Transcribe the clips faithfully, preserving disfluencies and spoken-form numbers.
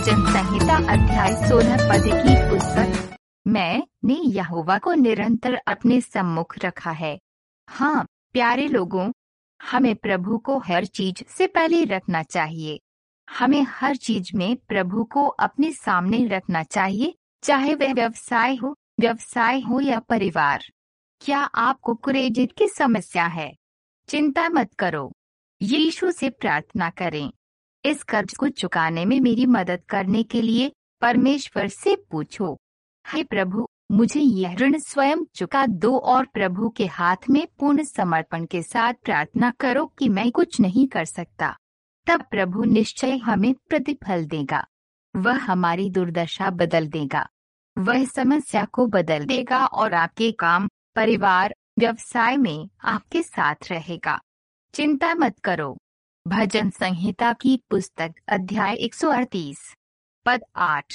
भजन संहिता अध्याय सोलह पद की पुस्तक। मैंने यहोवा को निरंतर अपने सम्मुख रखा है। हाँ प्यारे लोगों, हमें प्रभु को हर चीज से पहले रखना चाहिए। हमें हर चीज में प्रभु को अपने सामने रखना चाहिए, चाहे वह व्यवसाय हो व्यवसाय हो या परिवार। क्या आपको क्रेडिट की समस्या है? चिंता मत करो, यीशु से प्रार्थना करें। इस कर्ज को चुकाने में मेरी मदद करने के लिए परमेश्वर से पूछो, हे प्रभु, मुझे यह ऋण स्वयं चुका दो और प्रभु के हाथ में पूर्ण समर्पण के साथ प्रार्थना करो कि मैं कुछ नहीं कर सकता। तब प्रभु निश्चय हमें प्रतिफल देगा। वह हमारी दुर्दशा बदल देगा, वह समस्या को बदल देगा और आपके काम, परिवार, व्यवसाय में आपके साथ रहेगा। चिंता मत करो। भजन संहिता की पुस्तक अध्याय एक सौ अड़तीस पद आठ।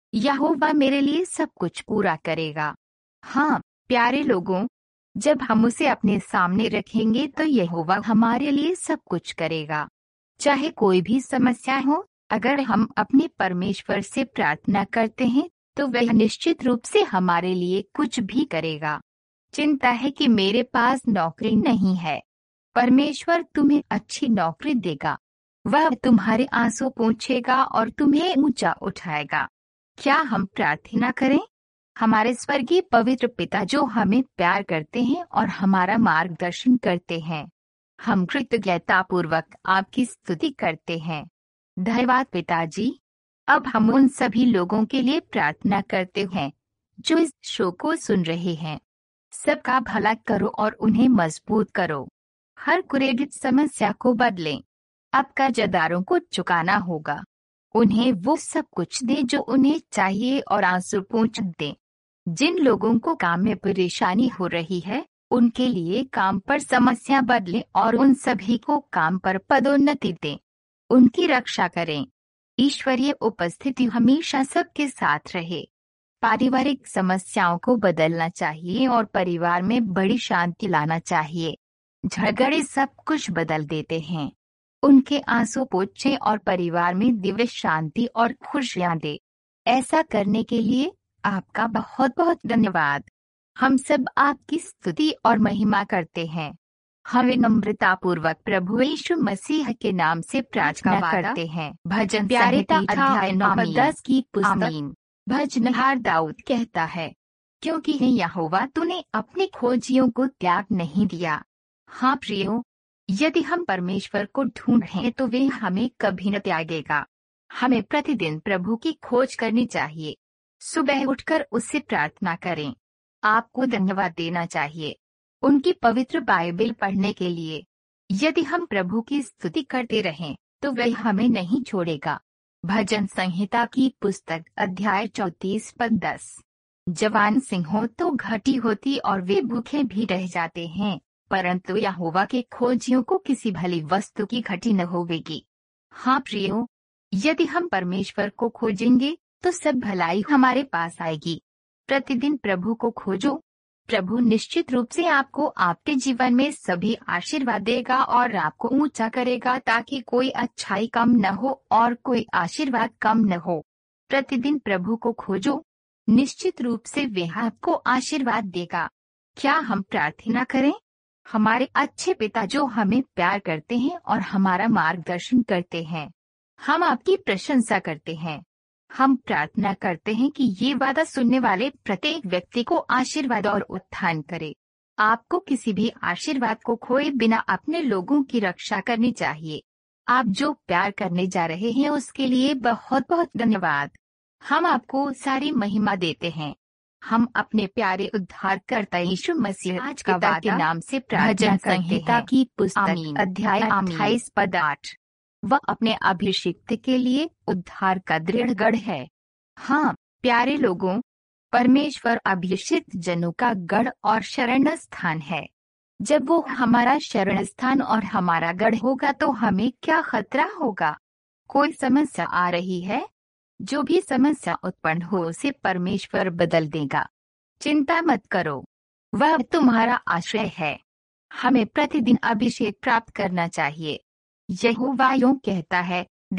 यहोवा मेरे लिए सब कुछ पूरा करेगा। हाँ प्यारे लोगों, जब हम उसे अपने सामने रखेंगे तो यहोवा हमारे लिए सब कुछ करेगा। चाहे कोई भी समस्या हो, अगर हम अपने परमेश्वर से प्रार्थना करते हैं तो वह निश्चित रूप से हमारे लिए कुछ भी करेगा। चिंता है कि मेरे पास नौकरी नहीं है। परमेश्वर तुम्हें अच्छी नौकरी देगा। वह तुम्हारे आंसू पोंछेगा और तुम्हें ऊंचा उठाएगा। क्या हम प्रार्थना करें? हमारे स्वर्गीय पवित्र पिता जो हमें प्यार करते हैं और हमारा मार्गदर्शन करते हैं, हम कृतज्ञता पूर्वक आपकी स्तुति करते हैं। धन्यवाद पिताजी। अब हम उन सभी लोगों के लिए प्रार्थना करते हैं जो इस शो को सुन रहे हैं। सबका भला करो और उन्हें मजबूत करो। हर क्रेडिट समस्या को बदलें। अब कर्जदारों को चुकाना होगा। उन्हें वो सब कुछ दे जो उन्हें चाहिए और आंसू पोंछ दें। जिन लोगों को काम में परेशानी हो रही है, उनके लिए काम पर समस्या बदलें और उन सभी को काम पर पदोन्नति दें। उनकी रक्षा करें। ईश्वरीय उपस्थिति हमेशा सबके साथ रहे। पारिवारिक समस्याओं को बदलना चाहिए और परिवार में बड़ी शांति लाना चाहिए। झगड़े सब कुछ बदल देते हैं। उनके आंसू पोंछें और परिवार में दिव्य शांति और खुशियां दे। ऐसा करने के लिए आपका बहुत बहुत धन्यवाद। हम सब आपकी स्तुति और महिमा करते हैं। हमें नम्रतापूर्वक प्रभु यीशु मसीह के नाम से प्रार्थना करते हैं। भजन संहिता अध्याय नौ दस की पुस्तक। भजनहार दाऊद कहता है, क्योंकि हे यहोवा तूने अपने खोजियों को त्याग नहीं दिया। हाँ प्रियो, यदि हम परमेश्वर को ढूंढें तो वे हमें कभी न त्यागेगा। हमें प्रतिदिन प्रभु की खोज करनी चाहिए। सुबह उठकर उससे प्रार्थना करें। आपको धन्यवाद देना चाहिए उनकी पवित्र बाइबल पढ़ने के लिए। यदि हम प्रभु की स्तुति करते रहें तो वह हमें नहीं छोड़ेगा। भजन संहिता की पुस्तक अध्याय चौतीस पद दस। जवान सिंहों तो घटी होती और वे भूखे भी रह जाते हैं, परंतु यहोवा के खोजियों को किसी भली वस्तु की घटी न होवेगी। हाँ प्रियो, यदि हम परमेश्वर को खोजेंगे तो सब भलाई हमारे पास आएगी। प्रतिदिन प्रभु को खोजो। प्रभु निश्चित रूप से आपको आपके जीवन में सभी आशीर्वाद देगा और आपको ऊंचा करेगा, ताकि कोई अच्छाई कम न हो और कोई आशीर्वाद कम न हो। प्रतिदिन प्रभु को खोजो, निश्चित रूप से वह आपको आशीर्वाद देगा। क्या हम प्रार्थना करें? हमारे अच्छे पिता जो हमें प्यार करते हैं और हमारा मार्गदर्शन करते हैं, हम आपकी प्रशंसा करते हैं। हम प्रार्थना करते हैं कि ये वादा सुनने वाले प्रत्येक व्यक्ति को आशीर्वाद और उत्थान करे। आपको किसी भी आशीर्वाद को खोए बिना अपने लोगों की रक्षा करनी चाहिए। आप जो प्यार करने जा रहे हैं उसके लिए बहुत बहुत धन्यवाद। हम आपको सारी महिमा देते हैं। हम अपने प्यारे उद्धारकर्ता यीशु मसीह आज का वादा के नाम से प्रार्थना करते हैं की पुस्तक अध्याय अट्ठाईस पद आठ। वह अपने अभिषिक्त के लिए उद्धार का दृढ़ गढ़ है। हाँ प्यारे लोगों, परमेश्वर अभिषिक्त जनों का गढ़ और शरण स्थान है। जब वो हमारा शरण स्थान और हमारा गढ़ होगा तो हमें क्या खतरा होगा? कोई समस्या आ रही है? जो भी समस्या उत्पन्न हो उसे परमेश्वर बदल देगा। चिंता मत करो, वह तुम्हारा आश्रय है। हमें प्रतिदिन अभिषेक प्राप्त करना चाहिए। यहोवा यूं कहता है, देख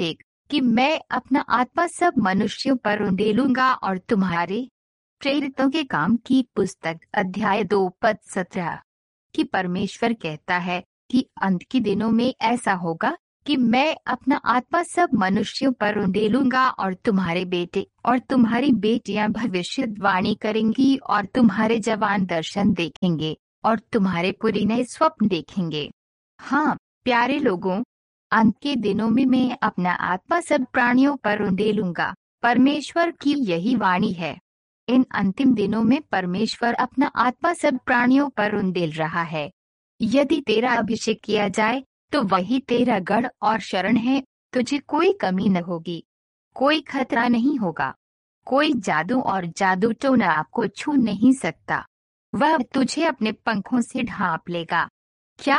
कि मैं अपना आत्मा सब मनुष्यों पर उंडेलूंगा और तुम्हारे प्रेरितों के काम की पुस्तक अध्याय दो पद सत्रह कि परमेश्वर कहता है कि अंत के दिनों में ऐसा होगा कि मैं अपना आत्मा सब मनुष्यों पर उंडेलूंगा और तुम्हारे बेटे और तुम्हारी बेटियां भविष्यवाणी करेंगी और तुम्हारे जवान दर्शन देखेंगे और तुम्हारे पुरीने स्वप्न देखेंगे। हाँ प्यारे लोगों, अंत के दिनों में मैं अपना आत्मा सब प्राणियों पर उंडेलूंगा। परमेश्वर की यही वाणी है। इन अंतिम दिनों में परमेश्वर अपना आत्मा सब प्राणियों पर उंडेल रहा है। यदि तेरा अभिषेक किया जाए तो वही तेरा गढ़ और शरण है। तुझे कोई कमी न होगी, कोई खतरा नहीं होगा। कोई जादू और जादू टोना आपको छू नहीं सकता। वह तुझे अपने पंखों से ढांप लेगा।